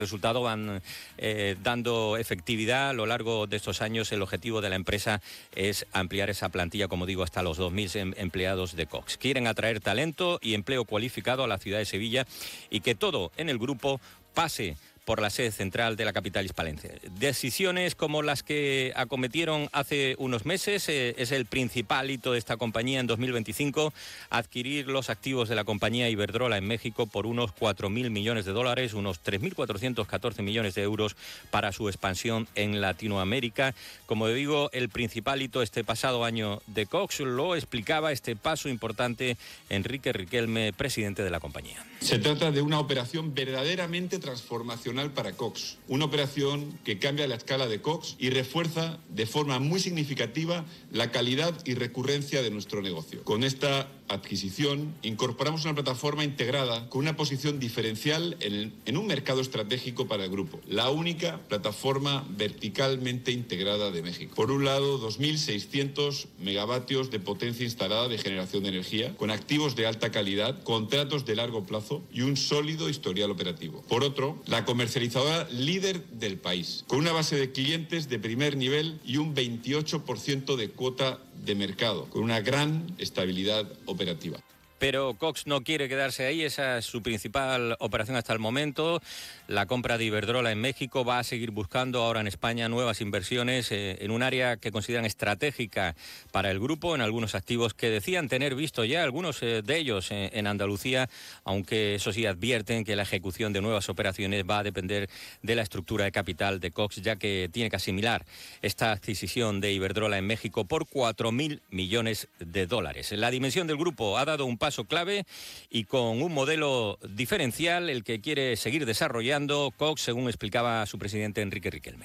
resultado van dando efectividad a lo largo de estos años. El objetivo de la empresa es ampliar esa plantilla, como digo, hasta los 2.000 empleados de Cox. Quieren atraer talento y empleo cualificado a la ciudad de Sevilla y que todo en el grupo pase por la sede central de la capital hispalense. Decisiones como las que acometieron hace unos meses, es el principal hito de esta compañía en 2025, adquirir los activos de la compañía Iberdrola en México por unos 4.000 millones de dólares, unos 3.414 millones de euros para su expansión en Latinoamérica. Como digo, el principal hito este pasado año de Cox lo explicaba este paso importante Enrique Riquelme, presidente de la compañía. Se trata de una operación verdaderamente transformacional para Cox, una operación que cambia la escala de Cox y refuerza de forma muy significativa la calidad y recurrencia de nuestro negocio. Con esta adquisición incorporamos una plataforma integrada con una posición diferencial en un mercado estratégico para el grupo, la única plataforma verticalmente integrada de México. Por un lado, 2.600 megavatios de potencia instalada de generación de energía, con activos de alta calidad, contratos de largo plazo y un sólido historial operativo. Por otro, la comercializadora líder del país, con una base de clientes de primer nivel y un 28% de cuota de mercado, con una gran estabilidad operativa. Pero Cox no quiere quedarse ahí, esa es su principal operación hasta el momento. La compra de Iberdrola en México va a seguir buscando ahora en España nuevas inversiones en un área que consideran estratégica para el grupo, en algunos activos que decían tener visto ya, algunos de ellos en Andalucía, aunque eso sí advierten que la ejecución de nuevas operaciones va a depender de la estructura de capital de Cox, ya que tiene que asimilar esta adquisición de Iberdrola en México por 4.000 millones de dólares. La dimensión del grupo ha dado un paso clave y con un modelo diferencial el que quiere seguir desarrollando Cox, según explicaba su presidente Enrique Riquelme.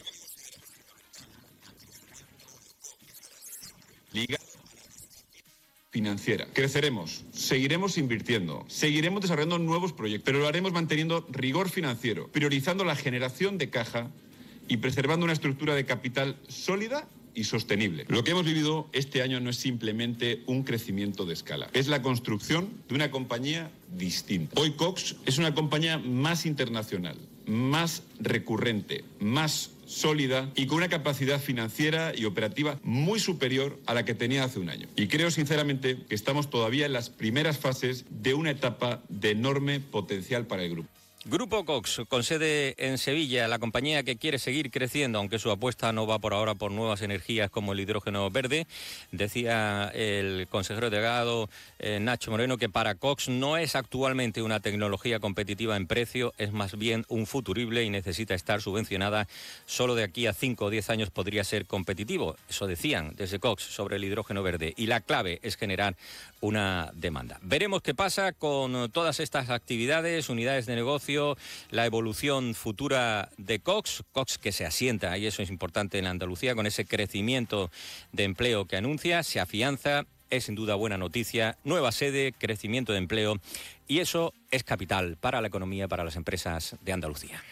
Liga financiera. Creceremos, seguiremos invirtiendo, seguiremos desarrollando nuevos proyectos, pero lo haremos manteniendo rigor financiero, priorizando la generación de caja y preservando una estructura de capital sólida y sostenible. Lo que hemos vivido este año no es simplemente un crecimiento de escala, es la construcción de una compañía distinta. Hoy Cox es una compañía más internacional, más recurrente, más sólida y con una capacidad financiera y operativa muy superior a la que tenía hace un año. Y creo sinceramente que estamos todavía en las primeras fases de una etapa de enorme potencial para el grupo. Grupo Cox, con sede en Sevilla, la compañía que quiere seguir creciendo, aunque su apuesta no va por ahora por nuevas energías como el hidrógeno verde. Decía el consejero delegado Nacho Moreno que para Cox no es actualmente una tecnología competitiva en precio, es más bien un futurible y necesita estar subvencionada. Solo de aquí a 5 o 10 años podría ser competitivo. Eso decían desde Cox sobre el hidrógeno verde. Y la clave es generar una demanda. Veremos qué pasa con todas estas actividades, unidades de negocio, la evolución futura de Cox que se asienta, y eso es importante en Andalucía, con ese crecimiento de empleo que anuncia, se afianza, es sin duda buena noticia, nueva sede, crecimiento de empleo, y eso es capital para la economía, para las empresas de Andalucía.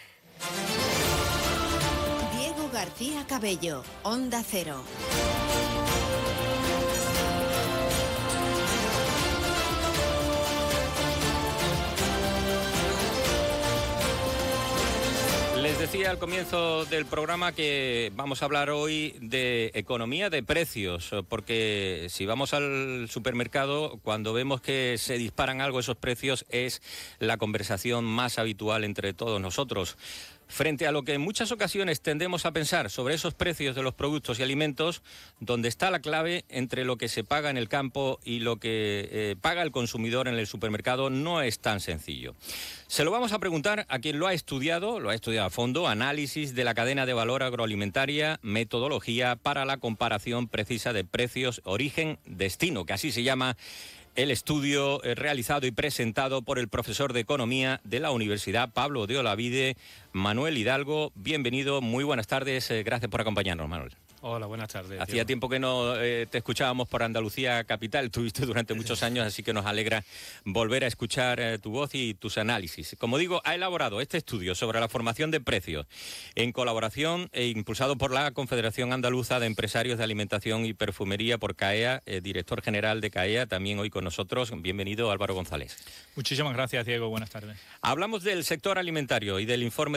Diego García Cabello, Onda Cero. Les decía al comienzo del programa que vamos a hablar hoy de economía de precios, porque si vamos al supermercado, cuando vemos que se disparan algo esos precios, es la conversación más habitual entre todos nosotros. Frente a lo que en muchas ocasiones tendemos a pensar sobre esos precios de los productos y alimentos, donde está la clave entre lo que se paga en el campo y lo que paga el consumidor en el supermercado, no es tan sencillo. Se lo vamos a preguntar a quien lo ha estudiado a fondo, análisis de la cadena de valor agroalimentaria, metodología para la comparación precisa de precios, origen, destino, que así se llama el estudio realizado y presentado por el profesor de Economía de la Universidad Pablo de Olavide, Manuel Hidalgo. Bienvenido, muy buenas tardes, gracias por acompañarnos, Manuel. Hola, buenas tardes. Hacía tiempo que no te escuchábamos por Andalucía Capital, estuviste durante muchos años, así que nos alegra volver a escuchar tu voz y tus análisis. Como digo, ha elaborado este estudio sobre la formación de precios en colaboración e impulsado por la Confederación Andaluza de Empresarios de Alimentación y Perfumería, por CAEA, director general de CAEA, también hoy con nosotros. Bienvenido, Álvaro González. Muchísimas gracias, Diego. Buenas tardes. Hablamos del sector alimentario y del informe